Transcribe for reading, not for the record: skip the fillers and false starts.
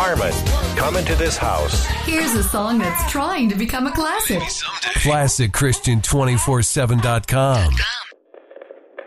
Harmon, Coming to This House. Here's a song that's trying to become a classic. ClassicChristian247.com.